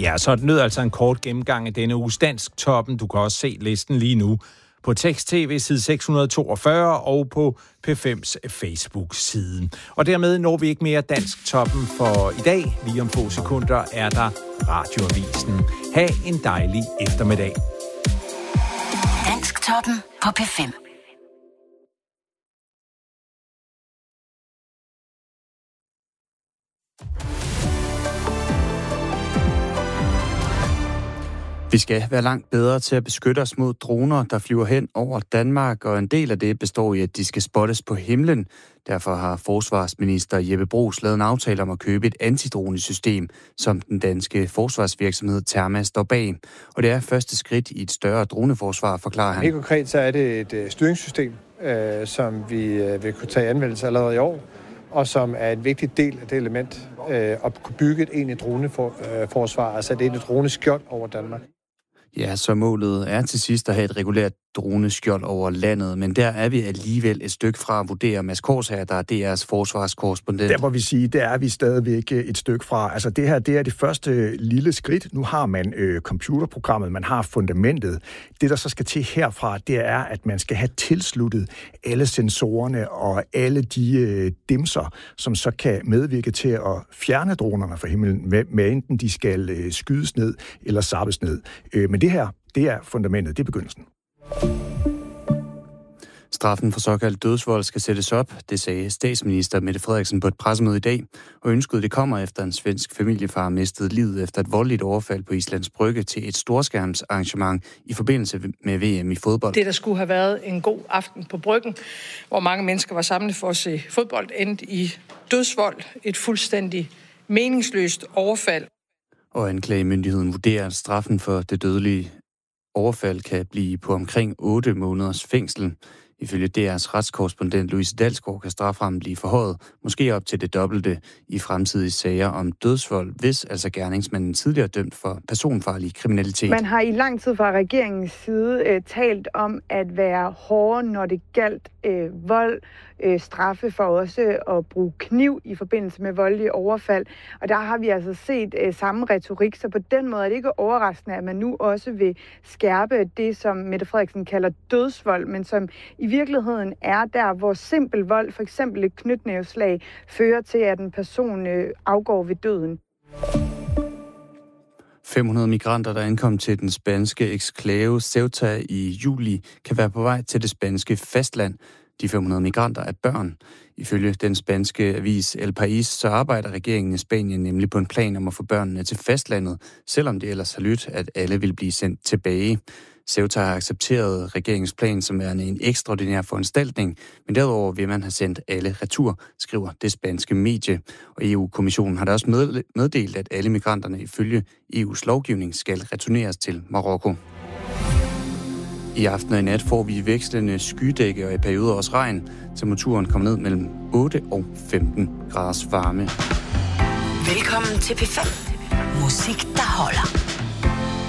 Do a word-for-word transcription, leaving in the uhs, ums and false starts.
Ja, så lød altså en kort gennemgang af denne uges Dansktoppen. Du kan også se listen lige nu på Tekst T V side seks hundrede toogfyrre og på P fems Facebook-side. Og dermed når vi ikke mere Dansktoppen for i dag. Lige om få sekunder er der Radioavisen. Ha' en dejlig eftermiddag. Dansktoppen på P fem. Vi skal være langt bedre til at beskytte os mod droner, der flyver hen over Danmark, og en del af det består i, at de skal spottes på himlen. Derfor har forsvarsminister Jeppe Bruus lavet en aftale om at købe et antidronesystem, som den danske forsvarsvirksomhed Terma står bag. Og det er første skridt i et større droneforsvar, forklarer han. Helt konkret så er det et styringssystem, øh, som vi øh, vil kunne tage anvendelse allerede i år, og som er en vigtig del af det element øh, at kunne bygge et egentligt droneforsvar, altså et egentligt droneskjold over Danmark. Ja, så målet er til sidst at have et regulært droneskjold over landet, men der er vi alligevel et stykke fra at vurdere. Mads Korsager, der er D R's forsvarskorrespondent. Der må vi sige, der er vi stadigvæk et stykke fra. Altså det her, det er det første lille skridt. Nu har man øh, computerprogrammet, man har fundamentet. Det, der så skal til herfra, det er, at man skal have tilsluttet alle sensorerne og alle de øh, dimser, som så kan medvirke til at fjerne dronerne fra himlen, med, med enten de skal øh, skydes ned eller zappes ned. Øh, men det her, det er fundamentet, det er begyndelsen. Straffen for såkaldt dødsvold skal sættes op, det sagde statsminister Mette Frederiksen på et pressemøde i dag, og ønsket det kommer efter en svensk familiefar mistede livet efter et voldeligt overfald på Islands Brygge til et storskærmsarrangement i forbindelse med V M i fodbold. Det, der skulle have været en god aften på Bryggen, hvor mange mennesker var samlet for at se fodbold, endte i dødsvold, et fuldstændig meningsløst overfald. Og anklagemyndigheden vurderer, at straffen for det dødelige overfald kan blive på omkring otte måneders fængsel. Ifølge D R's retskorrespondent Louise Dalsgaard kan straframmen blive forhøjet, måske op til det dobbelte i fremtidige sager om dødsvold, hvis altså gerningsmanden tidligere er dømt for personfarlig kriminalitet. Man har i lang tid fra regeringens side øh, talt om at være hårde, når det galt øh, vold, øh, straffe for også at bruge kniv i forbindelse med voldelige overfald. Og der har vi altså set øh, samme retorik, så på den måde er det ikke overraskende, at man nu også vil skærpe det, som Mette Frederiksen kalder dødsvold, men som i virkeligheden er der, hvor simpel vold, for eksempel et knytnæveslag, fører til, at en person øh, afgår ved døden. fem hundrede migranter, der ankom til den spanske eksklave Ceuta i juli, kan være på vej til det spanske fastland. De fem hundrede migranter er børn. Ifølge den spanske avis El País, så arbejder regeringen i Spanien nemlig på en plan om at få børnene til fastlandet, selvom det ellers har lyttet, at alle vil blive sendt tilbage. Ceuta har accepteret regeringens plan som værende en ekstraordinær foranstaltning, men derudover vil man have sendt alle retur, skriver det spanske medie. Og E U-kommissionen har da også meddelt, at alle migranterne ifølge E U's lovgivning skal returneres til Marokko. I aften og i nat får vi vekslende skydække og i perioder også regn. Temperaturen kommer ned mellem otte og femten graders varme. Velkommen til P fem. Musik, der holder.